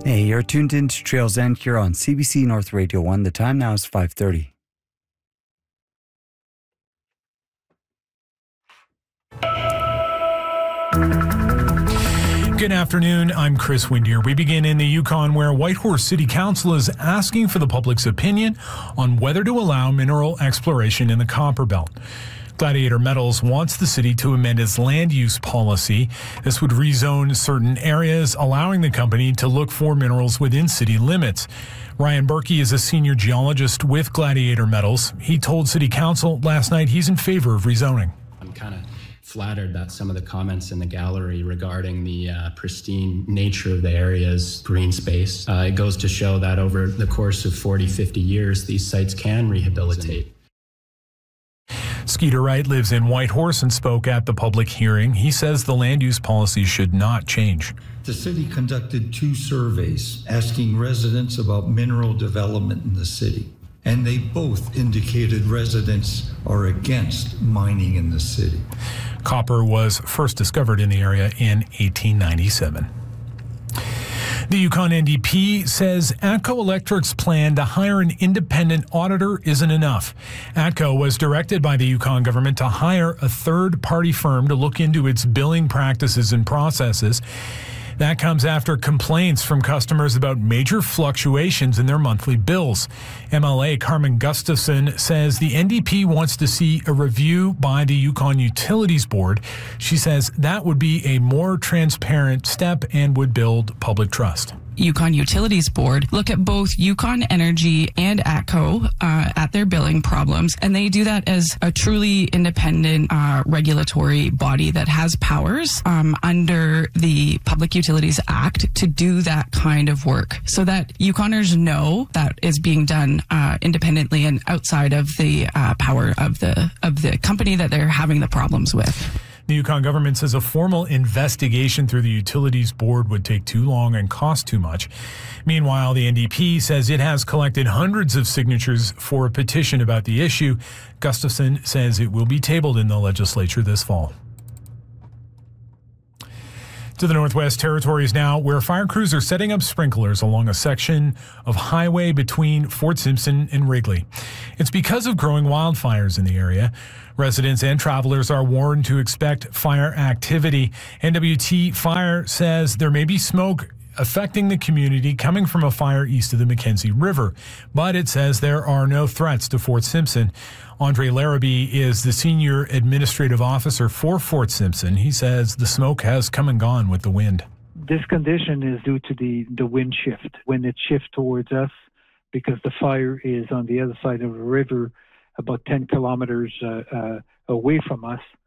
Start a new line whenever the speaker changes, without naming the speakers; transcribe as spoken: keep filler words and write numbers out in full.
Hey, you're tuned in to Trails End here on C B C North Radio one. The time now is five thirty.
Good afternoon, I'm Chris Windier. We begin in the Yukon, where Whitehorse City Council is asking for the public's opinion on whether to allow mineral exploration in the Copper Belt. Gladiator Metals wants the city to amend its land use policy. This would rezone certain areas, allowing the company to look for minerals within city limits. Ryan Berkey is a senior geologist with Gladiator Metals. He told City Council last night he's in favor of rezoning.
I'm kind of flattered that some of the comments in the gallery regarding the uh, pristine nature of the area's green space, uh, it goes to show that over the course of forty, fifty years, these sites can rehabilitate.
Skeeter Wright lives in Whitehorse and spoke at the public hearing. He says the land use policy should not change.
The city conducted two surveys asking residents about mineral development in the city, and they both indicated residents are against mining in the city.
Copper was first discovered in the area in eighteen ninety-seven. The Yukon N D P says ATCO Electric's plan to hire an independent auditor isn't enough. ATCO was directed by the Yukon government to hire a third-party firm to look into its billing practices and processes. That comes after complaints from customers about major fluctuations in their monthly bills. M L A Carmen Gustafson says the N D P wants to see a review by the Yukon Utilities Board. She says that would be a more transparent step and would build public trust.
Yukon Utilities Board look at both Yukon Energy and ATCO uh, at their billing problems, and they do that as a truly independent uh, regulatory body that has powers um, under the Public Utilities Act to do that kind of work, so that Yukoners know that is being done uh, independently and outside of the uh, power of the of the company that they're having the problems with.
The Yukon government says a formal investigation through the Utilities Board would take too long and cost too much. Meanwhile, the N D P says it has collected hundreds of signatures for a petition about the issue. Gustafson says it will be tabled in the legislature this fall. To the Northwest Territories now, where fire crews are setting up sprinklers along a section of highway between Fort Simpson and Wrigley. It's because of growing wildfires in the area. Residents and travelers are warned to expect fire activity. N W T Fire says there may be smoke affecting the community coming from a fire east of the Mackenzie River, but it says there are no threats to Fort Simpson. Andre Larrabee is the senior administrative officer for Fort Simpson. He says the smoke has come and gone with the wind.
This condition is due to the, the wind shift. When it shifts towards us, because the fire is on the other side of the river, about ten kilometers uh, uh, away from us,